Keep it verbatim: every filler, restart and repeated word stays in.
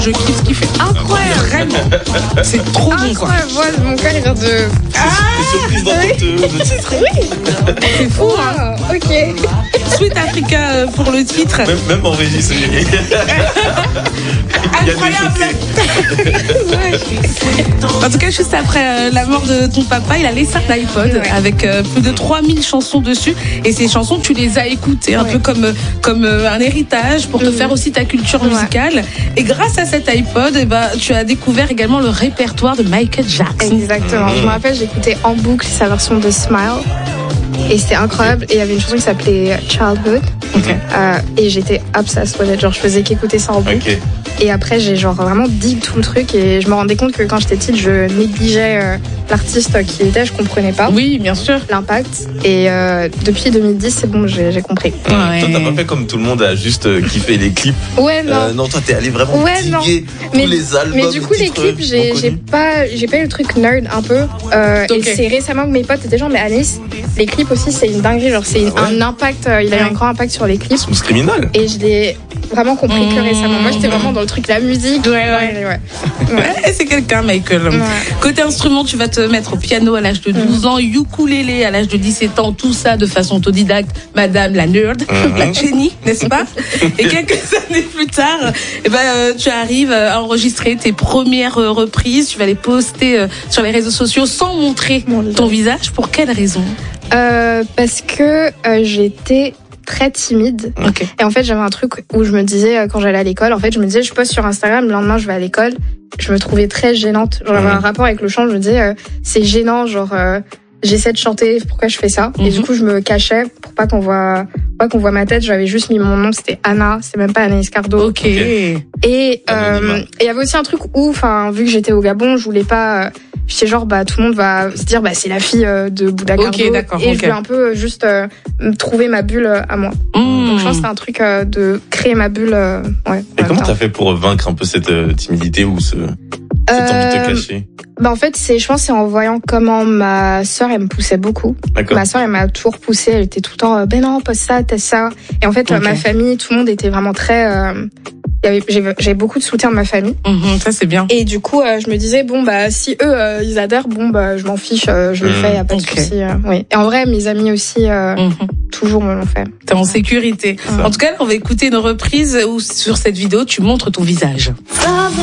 Je kiffe ce qu'il fait. Incroyable, vraiment. C'est trop bon, quoi. Incroyable, mon cœur il vient de... Ah, t'es surprise d'entendre le titre. Oui. C'est fou, hein. Wow, ok. Sweet Africa pour le titre. Même, même en régie, c'est génial. Incroyable. En tout cas, juste après euh, la mort de ton papa, il a laissé un iPod ouais. avec euh, plus de trois mille chansons dessus. Et ces chansons, tu les as écoutées un ouais. peu comme, comme euh, un héritage pour te mmh. faire aussi ta culture musicale. Ouais. Et grâce à cet iPod, eh ben, tu as découvert également le répertoire de Michael Jackson. Exactement. Mmh. Je me rappelle, j'écoutais en boucle sa version de Smile. Et c'était incroyable. Et il y avait une chanson qui s'appelait Childhood. Okay. Euh, et j'étais obsessed with it. Genre, je faisais qu'écouter ça en boucle. Okay. Et après, j'ai genre vraiment dig tout le truc. Et je me rendais compte que quand j'étais petite, je négligeais euh, l'artiste qui était. Je comprenais pas. Oui, bien sûr. L'impact. Et euh, depuis deux mille dix, c'est bon, j'ai, j'ai compris. Ouais. Toi, t'as pas fait comme tout le monde à juste euh, kiffer les clips. Ouais, non. Euh, non, toi, t'es allé vraiment ouais, diguer tous mais, les albums. Mais du coup, les clips, j'ai, j'ai pas, j'ai pas eu le truc nerd un peu. Euh, okay. Et c'est récemment que mes potes étaient genre, mais Alice, les clips aussi, c'est une dinguerie. Genre, c'est ah ouais. un impact. Euh, il a eu un grand impact sur les clips. C'est criminel. Et je l'ai vraiment compris mmh. que récemment. Moi, j'étais vraiment dans le truc, la musique. Ouais, ouais. ouais. ouais. C'est quelqu'un, Michael. Ouais. Côté instrument, tu vas te mettre au piano à l'âge de douze mmh. ans, ukulélé à l'âge de dix-sept ans, tout ça de façon autodidacte. Madame la nerd, mmh. la Jenny, n'est-ce pas? Et quelques années plus tard, eh ben, euh, tu arrives à enregistrer tes premières euh, reprises. Tu vas les poster euh, sur les réseaux sociaux sans montrer mmh. ton visage. Pour quelle raison? euh, Parce que euh, j'étais très timide. Okay. Et en fait, j'avais un truc où je me disais, quand j'allais à l'école, en fait, je me disais, je poste sur Instagram, le lendemain, je vais à l'école. Je me trouvais très gênante. Genre, j'avais mmh. un rapport avec le chant, je me disais, euh, c'est gênant, genre, euh, j'essaie de chanter, pourquoi je fais ça? Mmh. Et du coup, je me cachais pour pas qu'on voit, pas qu'on voit ma tête. J'avais juste mis mon nom, c'était Anna, c'est même pas Anaïs Cardo. Ok. Et il euh, y avait aussi un truc où, enfin, vu que j'étais au Gabon, je voulais pas, euh, j'étais genre, bah, tout le monde va se dire, bah, c'est la fille euh, de Bouddha Cardo. Okay, d'accord, et okay. je voulais un peu juste euh, trouver ma bulle euh, à moi. Mmh. Donc, je pense que c'est un truc euh, de créer ma bulle. Euh, ouais, et comment t'as fait pour vaincre un peu cette euh, timidité ou ce, cette envie de te cacher? Bah en fait, c'est, je pense, c'est en voyant comment ma sœur, elle me poussait beaucoup. D'accord. Ma sœur, elle m'a toujours poussée. Elle était tout le temps, ben non, pas ça, t'as ça. Et en fait, okay. ma famille, tout le monde était vraiment très. Euh, il y avait, j'avais, j'avais beaucoup de soutien de ma famille. Mmh, ça c'est bien. Et du coup, euh, je me disais bon bah si eux euh, ils adhèrent, bon bah je m'en fiche, euh, je le mmh. fais, y a pas okay. de souci. Euh, oui. Et en vrai, mes amis aussi, euh, mmh. toujours me l'ont fait. T'es en sécurité. Mmh. En tout cas, on va écouter une reprise où sur cette vidéo, tu montres ton visage.